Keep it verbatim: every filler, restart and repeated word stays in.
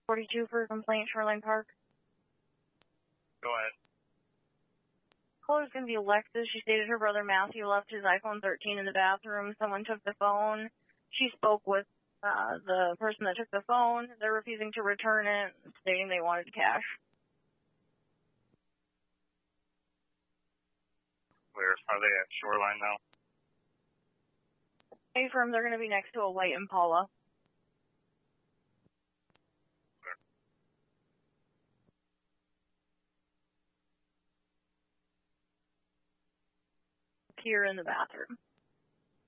forty-two for a complaint, Shoreline Park. Go ahead. Caller's going to be Alexis. She stated her brother Matthew left his iPhone thirteen in the bathroom. Someone took the phone. She spoke with uh, the person that took the phone. They're refusing to return it, stating they wanted cash. Where are they at? Shoreline now? A firm, they're going to be next to a white Impala. Where? Here in the bathroom.